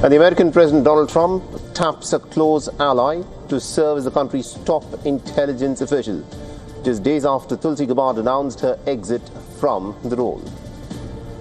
And the American President Donald Trump taps a close ally to serve as the country's top intelligence official, just days after Tulsi Gabbard announced her exit from the role.